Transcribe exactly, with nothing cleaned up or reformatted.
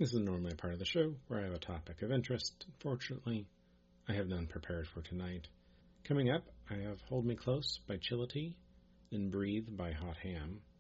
This is normally a part of the show where I have a topic of interest. Unfortunately, I have none prepared for tonight. Coming up, I have Hold Me Close by Chility, then Breathe by Hot Ham,